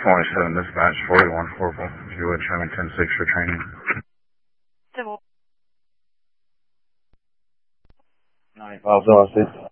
27 dispatch, 41 Corporal, if you would, show me 10-6 for training. 95 Zero 6.